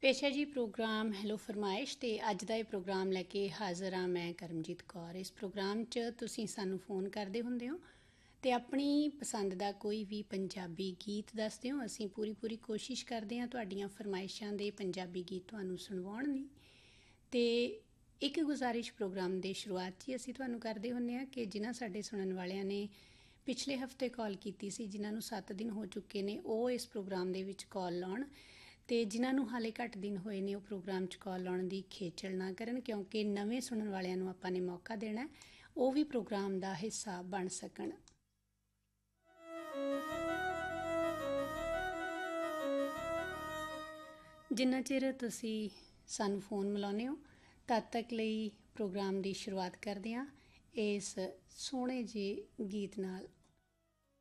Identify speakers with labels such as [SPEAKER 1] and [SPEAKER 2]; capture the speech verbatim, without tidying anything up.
[SPEAKER 1] पेशा जी programme hello फरमाइश ते अज का यह प्रोग्राम लैके हाज़र हाँ मैं करमजीत कौर। इस प्रोग्राम च तुसीं सानू फ़ोन करते होंदे हो ते अपनी पसंद का कोई भी पंजाबी गीत दसदे हो। असीं पूरी पूरी कोशिश करते हैं तुहाड़ियां फरमाइशां दे पंजाबी गीत तुहानू सुणवाउण दी। ते एक गुजारिश प्रोग्राम के शुरुआत ही असीं तुहानू करते हुंदे हां कि जिन्हां साडे सुणन वालियां ने पिछले हफ्ते कॉल की सी, जिन्होंने सत्त दिन हो चुके हैं, वो इस प्रोग्राम के विच कॉल लाउण ते जिन्होंने हाले घट दिन होए ने वो प्रोग्राम च कॉल लाउण दी खेचल ना करन, क्योंकि नवें सुणन वालियां नू आपां ने मौका देना है, वो भी प्रोग्राम का हिस्सा बन सकन। जिन्ना चिर तुसी सानू फोन मिलाउने हो तद तक लई प्रोग्राम की शुरुआत करते हैं इस सोहणे जे गीत नाल।